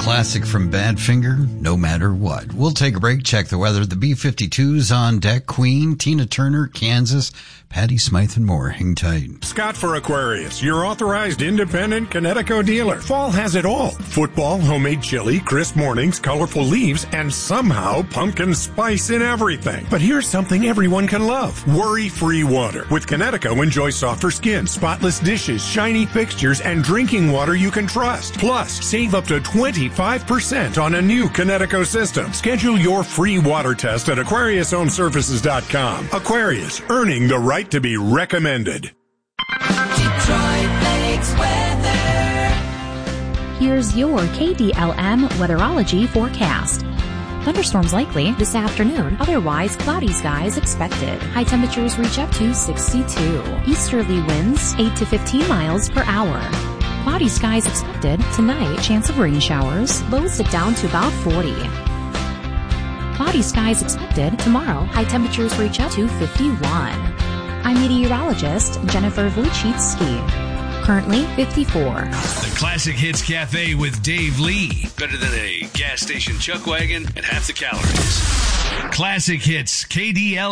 classic from Badfinger, No Matter What. We'll take a break, check the weather. The B-52's on deck. Queen, Tina Turner, Kansas, Patty Smythe, and more. Hang tight. Scott for Aquarius, your authorized independent Connecticut dealer. Fall has it all. Football, homemade chili, crisp mornings, colorful leaves, and somehow pumpkin spice in everything. But here's something everyone can love. Worry-free water. With Connecticut, enjoy softer skin, spotless dishes, shiny fixtures, and drinking water you can trust. Plus, save up to 25% on a new Connecticut system. Schedule your free water test at AquariusHomeservices.com. Aquarius, earning the right to be recommended. Detroit Lakes weather. Here's your KDLM weatherology forecast. Thunderstorms likely this afternoon, otherwise cloudy skies expected. High temperatures reach up to 62. Easterly winds 8 to 15 miles per hour. Cloudy skies expected tonight, chance of rain showers, lows dip down to about 40. Cloudy skies expected tomorrow, high temperatures reach up to 51. I'm meteorologist Jennifer Wojcicki. Currently 54. The Classic Hits Cafe with Dave Lee. Better than a gas station chuck wagon and half the calories. Classic Hits, KDL.